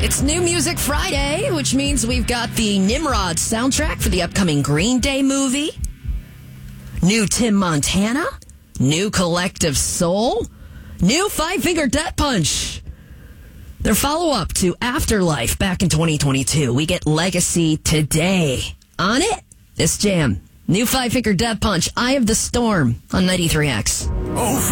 It's New Music Friday, which means we've got the Nimrod soundtrack for the upcoming Green Day movie, new Tim Montana, new Collective Soul, new Five Finger Death Punch. Their follow-up to Afterlife back in 2022. We get Legacy today. On it, this jam. New Five Finger Death Punch, Eye of the Storm on 93X. Oh,